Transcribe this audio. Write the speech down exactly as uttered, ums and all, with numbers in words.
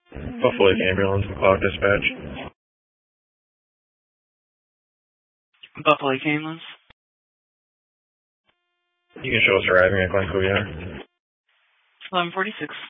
Buffalo Lake Ambulance, McLeod Dispatch. Buffalo Lake Ambulance. You can show us arriving at Glen Couillard. eleven forty-six.